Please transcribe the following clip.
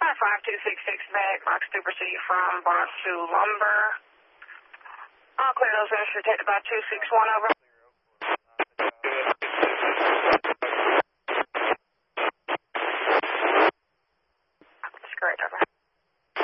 5266 back, Box 2 proceed from Box 2 Lumber. All clear those initials, detected by 261 over.